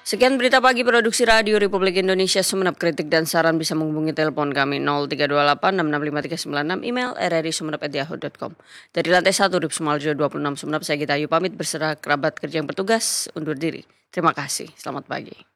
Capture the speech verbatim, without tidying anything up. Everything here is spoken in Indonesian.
Sekian berita pagi produksi Radio Republik Indonesia Sumeneb. Kritik dan saran bisa menghubungi telepon kami nol tiga dua delapan enam enam lima tiga sembilan enam, email r r i sumeneb at yahoo dot com. Dari lantai satu Rip Sumaljo dua puluh enam Sumeneb, saya Gita Ayu pamit berserta kerabat kerja yang bertugas undur diri. Terima kasih, selamat pagi.